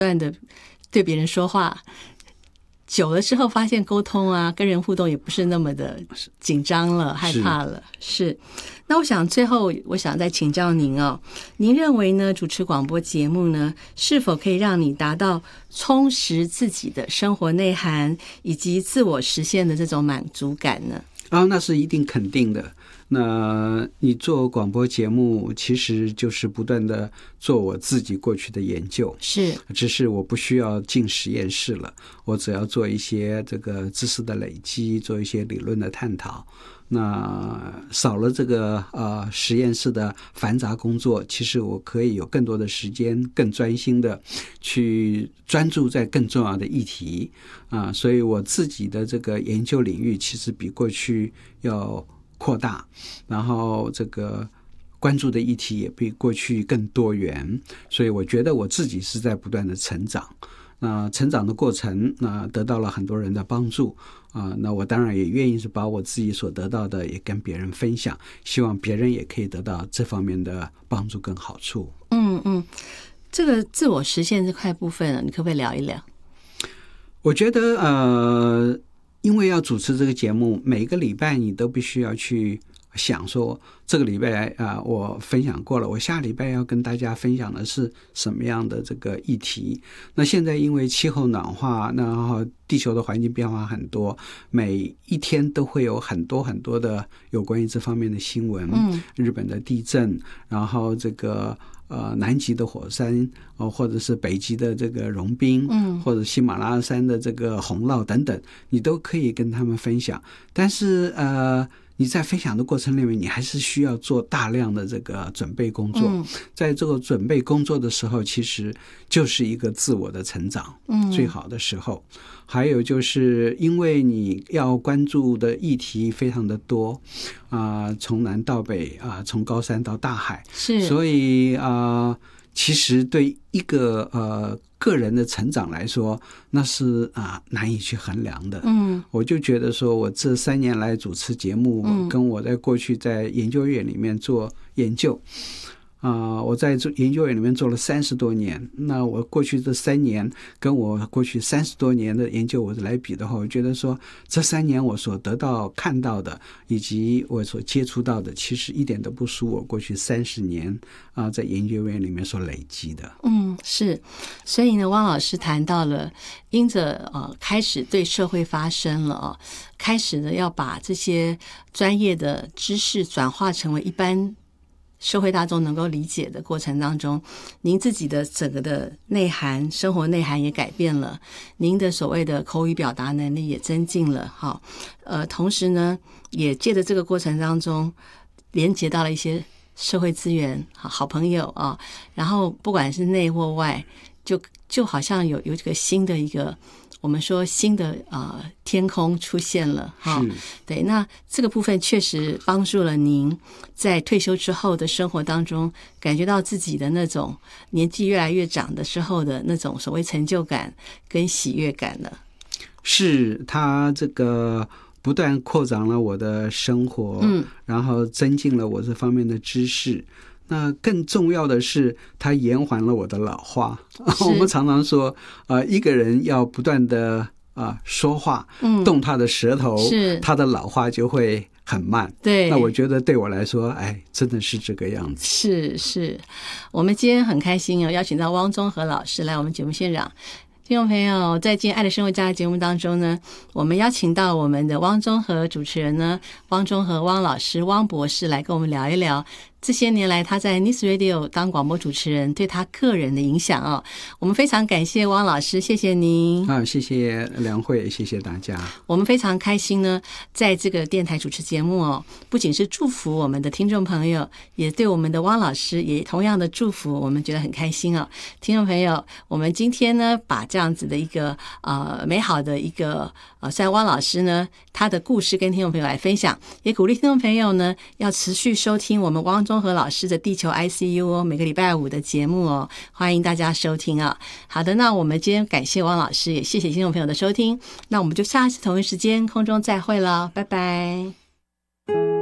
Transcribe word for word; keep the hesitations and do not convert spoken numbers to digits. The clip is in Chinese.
断的对别人说话，久了之后发现沟通啊，跟人互动也不是那么的紧张了，害怕了。是。那我想最后我想再请教您哦，您认为呢，主持广播节目呢，是否可以让你达到充实自己的生活内涵以及自我实现的这种满足感呢？ 啊，那是一定肯定的。那你做广播节目其实就是不断的做我自己过去的研究， 是， 只是我不需要进实验室了，我只要做一些这个知识的累积，做一些理论的探讨。那少了这个呃实验室的繁杂工作，其实我可以有更多的时间，更专心的去专注在更重要的议题啊，所以我自己的这个研究领域其实比过去要扩大，然后这个关注的议题也比过去更多元，所以我觉得我自己是在不断的成长。那成长的过程，那得到了很多人的帮助啊，那我当然也愿意是把我自己所得到的也跟别人分享，希望别人也可以得到这方面的帮助跟好处。 嗯嗯，这个自我实现这块部分，你可不可以聊一聊？ 我觉得呃，因为要主持这个节目，每个礼拜你都必须要去想说，这个礼拜啊、呃，我分享过了，我下礼拜要跟大家分享的是什么样的这个议题。那现在因为气候暖化，然后地球的环境变化很多，每一天都会有很多很多的有关于这方面的新闻。嗯，日本的地震，然后这个呃南极的火山，哦，或者是北极的这个融冰，嗯，或者喜马拉雅山的这个洪涝等等，你都可以跟他们分享。但是呃。你在分享的过程里面，你还是需要做大量的这个准备工作。嗯、在这个准备工作的时候，其实就是一个自我的成长，嗯，最好的时候。还有就是因为你要关注的议题非常的多啊、呃，从南到北啊、呃，从高山到大海， 是， 所以啊、呃，其实对一个呃。个人的成长来说，那是啊难以去衡量的。嗯，我就觉得说，我这三年来主持节目，嗯、跟我在过去在研究院里面做研究，啊、呃，我在研究院里面做了三十多年。那我过去这三年跟我过去三十多年的研究我来比的话，我觉得说这三年我所得到、看到的，以及我所接触到的，其实一点都不输我过去三十年啊、呃、在研究院里面所累积的。 嗯，是。所以呢，汪老师谈到了，因着呃开始对社会发声了啊，开始呢要把这些专业的知识转化成为一般社会大众能够理解的过程当中，您自己的整个的内涵、生活内涵也改变了，您的所谓的口语表达能力也增进了，哈，呃，同时呢，也借着这个过程当中，连接到了一些社会资源、好朋友啊，然后不管是内或外，就就好像有有这个新的一个。我们说新的呃天空出现了哈，对，那这个部分确实帮助了您在退休之后的生活当中，感觉到自己的那种年纪越来越长的时候的那种所谓成就感跟喜悦感了。 是，他这个不断扩展了我的生活，嗯，然后增进了我这方面的知识。那更重要的是，它延缓了我的老化。我们常常说，呃，一个人要不断的啊、呃、说话，嗯，动他的舌头，是他的老化就会很慢。 对， 那我觉得对我来说，哎，真的是这个样子。 是是，我们今天很开心哦，邀请到汪宗和老师来我们节目现场。听众朋友，在今天《爱的生活家》的节目当中呢，我们邀请到我们的汪宗和主持人呢，汪宗和汪老师、汪博士来跟我们聊一聊这些年来他在 News Radio 当广播主持人对他个人的影响哦。我们非常感谢汪老师，谢谢您。 啊，谢谢梁慧，谢谢大家。 我们非常开心呢，在这个电台主持节目哦，不仅是祝福我们的听众朋友，也对我们的汪老师也同样的祝福，我们觉得很开心哦。听众朋友，我们今天呢，把这样子的一个呃美好的一个呃，虽然汪老师呢他的故事跟听众朋友来分享，也鼓励听众朋友呢要持续收听我们汪宗和老师的地球 I C U 哦，每个礼拜五的节目哦，欢迎大家收听啊。好的，那我们今天感谢汪老师，也谢谢听众朋友的收听，那我们就下次同一时间空中再会了，拜拜。